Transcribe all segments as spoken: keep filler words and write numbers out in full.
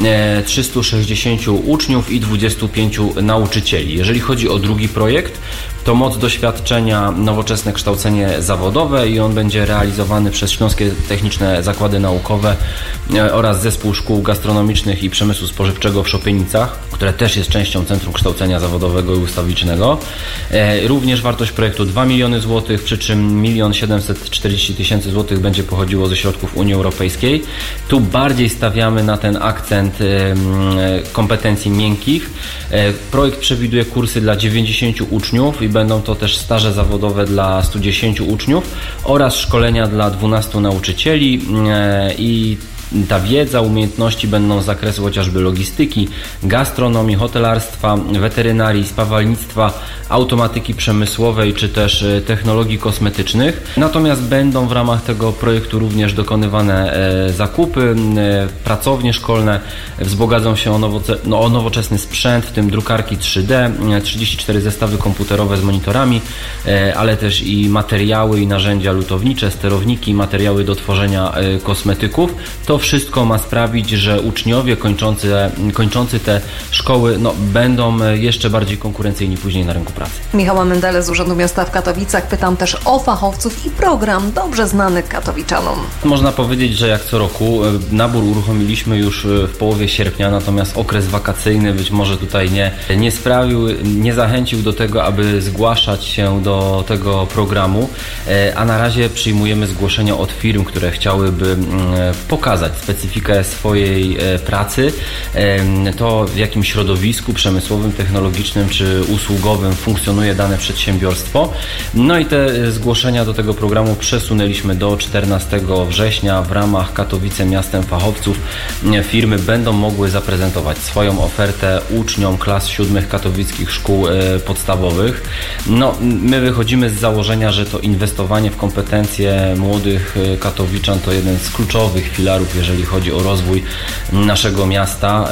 trzystu sześćdziesięciu uczniów i dwudziestu pięciu nauczycieli. Jeżeli chodzi o drugi projekt, to moc doświadczenia, nowoczesne kształcenie zawodowe i on będzie realizowany przez Śląskie Techniczne Zakłady Naukowe oraz Zespół Szkół Gastronomicznych i Przemysłu Spożywczego w Szopienicach, które też jest częścią Centrum Kształcenia Zawodowego i Ustawicznego. Również wartość projektu dwa miliony złotych, przy czym milion siedemset czterdzieści tysięcy złotych będzie pochodziło ze środków Unii Europejskiej. Tu bardziej stawiamy na ten akcent kompetencji miękkich. Projekt przewiduje kursy dla dziewięćdziesięciu uczniów i będą to też staże zawodowe dla stu dziesięciu uczniów oraz szkolenia dla dwunastu nauczycieli i ta wiedza, umiejętności będą z zakresu chociażby logistyki, gastronomii, hotelarstwa, weterynarii, spawalnictwa, automatyki przemysłowej czy też technologii kosmetycznych. Natomiast będą w ramach tego projektu również dokonywane zakupy, pracownie szkolne wzbogacą się o, nowoce- no, o nowoczesny sprzęt, w tym drukarki trzy D, trzydzieści cztery zestawy komputerowe z monitorami, ale też i materiały i narzędzia lutownicze, sterowniki, materiały do tworzenia kosmetyków. To wszystko ma sprawić, że uczniowie kończący, kończący te szkoły no, będą jeszcze bardziej konkurencyjni później na rynku pracy. Michała Mendele z Urzędu Miasta w Katowicach. Pytam też o fachowców i program dobrze znany katowiczanom. Można powiedzieć, że jak co roku nabór uruchomiliśmy już w połowie sierpnia, natomiast okres wakacyjny być może tutaj nie, nie sprawił, nie zachęcił do tego, aby zgłaszać się do tego programu, a na razie przyjmujemy zgłoszenia od firm, które chciałyby pokazać specyfikę swojej pracy, to w jakim środowisku przemysłowym, technologicznym czy usługowym funkcjonuje dane przedsiębiorstwo. No i te zgłoszenia do tego programu przesunęliśmy do czternastego września. W ramach Katowice Miastem Fachowców firmy będą mogły zaprezentować swoją ofertę uczniom klas siódmych katowickich szkół podstawowych. No, my wychodzimy z założenia, że to inwestowanie w kompetencje młodych katowiczan to jeden z kluczowych filarów, jeżeli chodzi o rozwój naszego miasta.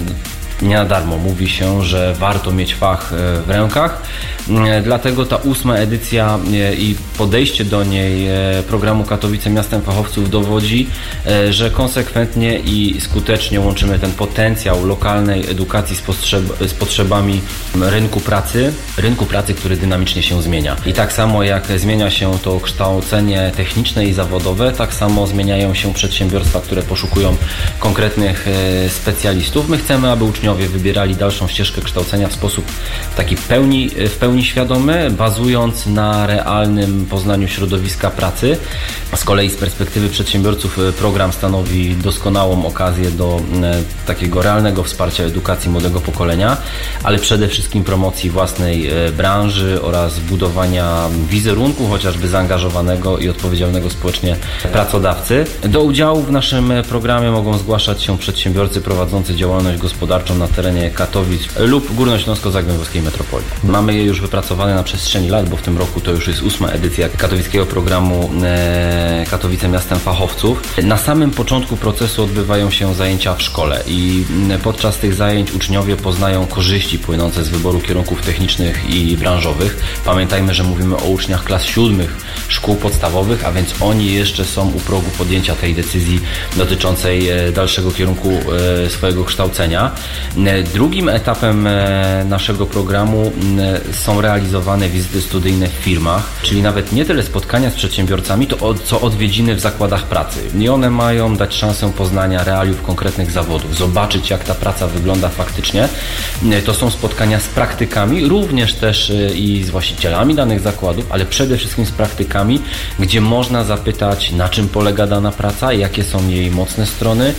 Nie na darmo mówi się, że warto mieć fach w rękach. Dlatego ta ósma edycja i podejście do niej programu Katowice Miastem Fachowców dowodzi, że konsekwentnie i skutecznie łączymy ten potencjał lokalnej edukacji z, potrzeb, z potrzebami rynku pracy, rynku pracy, który dynamicznie się zmienia. I tak samo jak zmienia się to kształcenie techniczne i zawodowe, tak samo zmieniają się przedsiębiorstwa, które poszukują konkretnych specjalistów. My chcemy, aby uczniowie wybierali dalszą ścieżkę kształcenia w sposób taki pełni, w pełni świadomy, bazując na realnym poznaniu środowiska pracy. Z kolei z perspektywy przedsiębiorców program stanowi doskonałą okazję do takiego realnego wsparcia edukacji młodego pokolenia, ale przede wszystkim promocji własnej branży oraz budowania wizerunku chociażby zaangażowanego i odpowiedzialnego społecznie pracodawcy. Do udziału w naszym programie mogą zgłaszać się przedsiębiorcy prowadzący działalność gospodarczą na terenie Katowic lub górnośląsko-zagłębiowskiej metropolii. Mamy je już wypracowane na przestrzeni lat, bo w tym roku to już jest ósma edycja katowickiego programu Katowice Miastem Fachowców. Na samym początku procesu odbywają się zajęcia w szkole i podczas tych zajęć uczniowie poznają korzyści płynące z wyboru kierunków technicznych i branżowych. Pamiętajmy, że mówimy o uczniach klas siódmych szkół podstawowych, a więc oni jeszcze są u progu podjęcia tej decyzji dotyczącej dalszego kierunku swojego kształcenia. Drugim etapem naszego programu są realizowane wizyty studyjne w firmach, czyli nawet nie tyle spotkania z przedsiębiorcami, to od, co odwiedziny w zakładach pracy. I one mają dać szansę poznania realiów konkretnych zawodów, zobaczyć jak ta praca wygląda faktycznie. To są spotkania z praktykami, również też i z właścicielami danych zakładów, ale przede wszystkim z praktykami, gdzie można zapytać, na czym polega dana praca, jakie są jej mocne strony,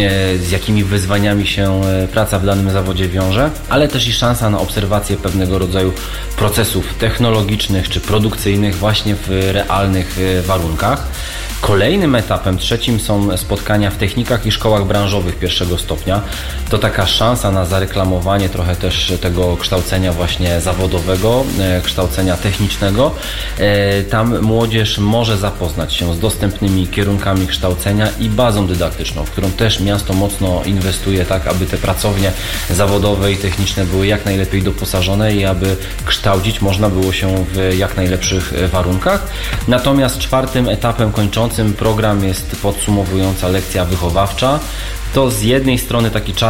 z jakimi wyzwaniami się praca w danym zawodzie wiąże, ale też i szansa na obserwację pewnego rodzaju procesów technologicznych czy produkcyjnych właśnie w realnych warunkach. Kolejnym etapem, trzecim, są spotkania w technikach i szkołach branżowych pierwszego stopnia. To taka szansa na zareklamowanie trochę też tego kształcenia właśnie zawodowego, kształcenia technicznego. Tam młodzież może zapoznać się z dostępnymi kierunkami kształcenia i bazą dydaktyczną, w którą też miasto mocno inwestuje, tak aby te pracownie zawodowe i techniczne były jak najlepiej doposażone i aby kształcić można było się w jak najlepszych warunkach. Natomiast czwartym etapem kończącym program jest podsumowująca lekcja wychowawcza. to z jednej strony taki czas